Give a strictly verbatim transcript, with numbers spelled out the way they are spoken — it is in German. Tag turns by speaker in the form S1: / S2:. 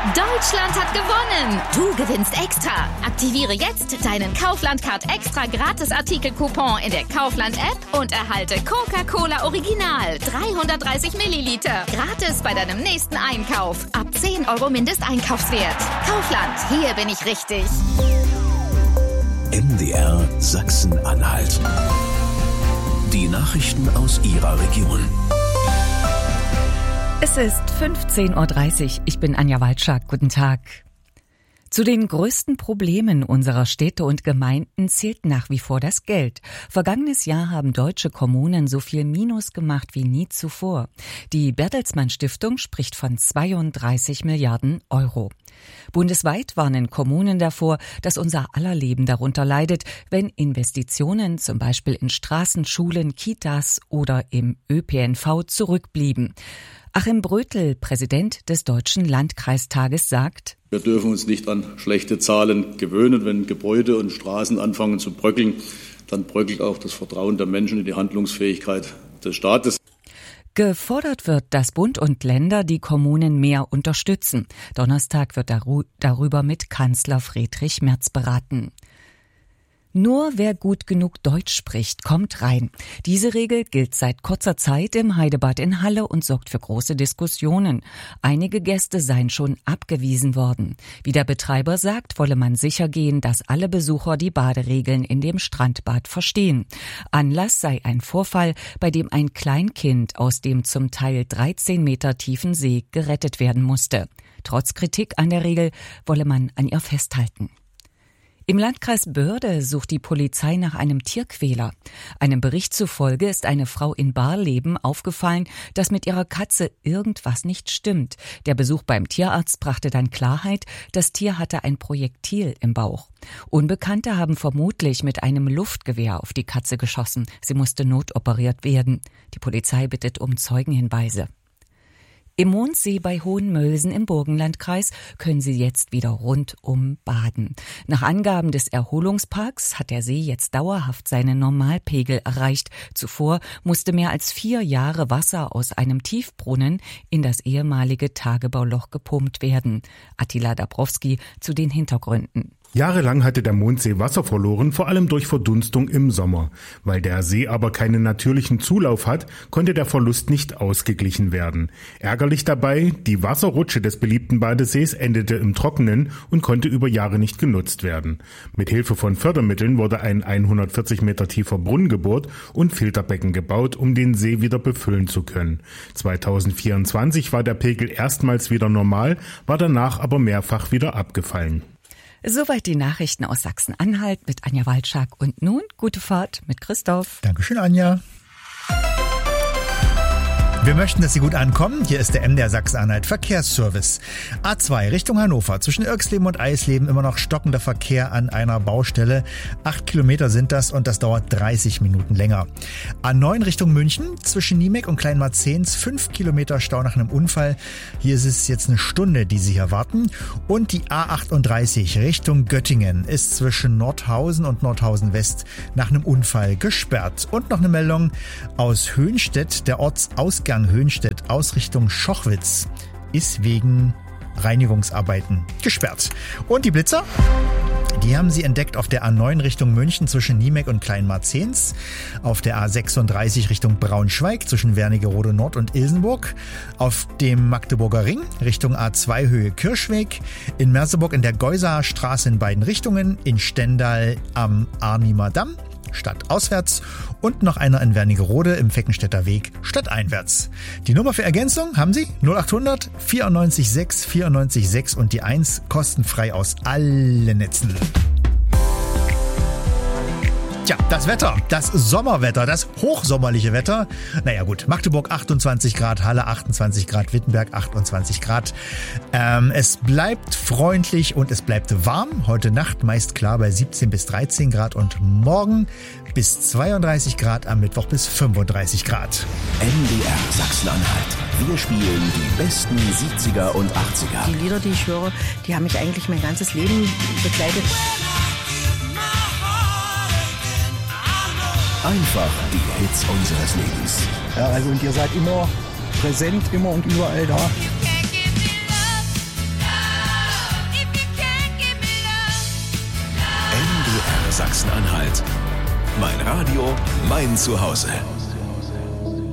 S1: Deutschland hat gewonnen! Du gewinnst extra. Aktiviere jetzt deinen Kaufland-Card extra Gratis-Artikel-Coupon in der Kaufland-App und erhalte Coca-Cola Original dreihundertdreißig Milliliter. Gratis bei deinem nächsten Einkauf. Ab zehn Euro Mindesteinkaufswert. Kaufland, hier bin ich richtig.
S2: M D R Sachsen-Anhalt. Die Nachrichten aus Ihrer Region.
S3: Es ist fünfzehn Uhr dreißig. Ich bin Anja Waldschak. Guten Tag. Zu den größten Problemen unserer Städte und Gemeinden zählt nach wie vor das Geld. Vergangenes Jahr haben deutsche Kommunen so viel Minus gemacht wie nie zuvor. Die Bertelsmann Stiftung spricht von zweiunddreißig Milliarden Euro. Bundesweit warnen Kommunen davor, dass unser aller Leben darunter leidet, wenn Investitionen zum Beispiel in Straßen, Schulen, Kitas oder im Ö P N V zurückblieben. Achim Brötel, Präsident des Deutschen Landkreistages, sagt:
S4: Wir dürfen uns nicht an schlechte Zahlen gewöhnen. Wenn Gebäude und Straßen anfangen zu bröckeln, dann bröckelt auch das Vertrauen der Menschen in die Handlungsfähigkeit des Staates.
S3: Gefordert wird, dass Bund und Länder die Kommunen mehr unterstützen. Donnerstag wird darüber mit Kanzler Friedrich Merz beraten. Nur wer gut genug Deutsch spricht, kommt rein. Diese Regel gilt seit kurzer Zeit im Heidebad in Halle und sorgt für große Diskussionen. Einige Gäste seien schon abgewiesen worden. Wie der Betreiber sagt, wolle man sicher gehen, dass alle Besucher die Baderegeln in dem Strandbad verstehen. Anlass sei ein Vorfall, bei dem ein Kleinkind aus dem zum Teil dreizehn Meter tiefen See gerettet werden musste. Trotz Kritik an der Regel wolle man an ihr festhalten. Im Landkreis Börde sucht die Polizei nach einem Tierquäler. Einem Bericht zufolge ist eine Frau in Barleben aufgefallen, dass mit ihrer Katze irgendwas nicht stimmt. Der Besuch beim Tierarzt brachte dann Klarheit, das Tier hatte ein Projektil im Bauch. Unbekannte haben vermutlich mit einem Luftgewehr auf die Katze geschossen. Sie musste notoperiert werden. Die Polizei bittet um Zeugenhinweise. Im Mondsee bei Hohenmölsen im Burgenlandkreis können Sie jetzt wieder rundum baden. Nach Angaben des Erholungsparks hat der See jetzt dauerhaft seinen Normalpegel erreicht. Zuvor musste mehr als vier Jahre Wasser aus einem Tiefbrunnen in das ehemalige Tagebauloch gepumpt werden. Attila Dabrowski zu den Hintergründen.
S5: Jahrelang hatte der Mondsee Wasser verloren, vor allem durch Verdunstung im Sommer. Weil der See aber keinen natürlichen Zulauf hat, konnte der Verlust nicht ausgeglichen werden. Ärgerlich dabei, die Wasserrutsche des beliebten Badesees endete im Trockenen und konnte über Jahre nicht genutzt werden. Mit Hilfe von Fördermitteln wurde ein hundertvierzig Meter tiefer Brunnen gebohrt und Filterbecken gebaut, um den See wieder befüllen zu können. zweitausendvierundzwanzig war der Pegel erstmals wieder normal, war danach aber mehrfach wieder abgefallen.
S3: Soweit die Nachrichten aus Sachsen-Anhalt mit Anja Waldschak. Und nun gute Fahrt mit Christoph.
S6: Dankeschön, Anja. Wir möchten, dass Sie gut ankommen. Hier ist der M D R Sachsen-Anhalt Verkehrsservice. A zwei Richtung Hannover. Zwischen Irxleben und Eisleben immer noch stockender Verkehr an einer Baustelle. Acht Kilometer sind das und das dauert dreißig Minuten länger. A neun Richtung München. Zwischen Niemek und Kleinmarzens. Fünf Kilometer Stau nach einem Unfall. Hier ist es jetzt eine Stunde, die Sie hier warten. Und die A achtunddreißig Richtung Göttingen ist zwischen Nordhausen und Nordhausen West nach einem Unfall gesperrt. Und noch eine Meldung aus Höhnstedt. Der Ortsausgang Höhnstedt aus Richtung Schochwitz ist wegen Reinigungsarbeiten gesperrt. Und die Blitzer? Die haben sie entdeckt auf der A neun Richtung München zwischen Niemek und Kleinmarzens, auf der A sechsunddreißig Richtung Braunschweig zwischen Wernigerode Nord und Ilsenburg, auf dem Magdeburger Ring Richtung A zwei Höhe Kirschweg, in Merseburg in der Geusaer Straße in beiden Richtungen, in Stendal am Arnimer Damm stadtauswärts und noch einer in Wernigerode im Feckenstädter Weg stadteinwärts. Die Nummer für Ergänzung haben Sie null achthundert vierundneunzig sechs vierundneunzig sechs und die eins kostenfrei aus allen Netzen. Tja, das Wetter, das Sommerwetter, das hochsommerliche Wetter. Naja gut, Magdeburg achtundzwanzig Grad, Halle achtundzwanzig Grad, Wittenberg achtundzwanzig Grad. Ähm, es bleibt freundlich und es bleibt warm. Heute Nacht meist klar bei siebzehn bis dreizehn Grad und morgen bis zweiunddreißig Grad, am Mittwoch bis fünfunddreißig Grad.
S2: M D R Sachsen-Anhalt. Wir spielen die besten siebziger und achtziger.
S7: Die Lieder, die ich höre, die haben mich eigentlich mein ganzes Leben begleitet.
S2: Einfach die Hits unseres Lebens.
S8: Ja, also und ihr seid immer präsent, immer und überall da.
S2: Sachsen-Anhalt. Mein Radio, mein Zuhause.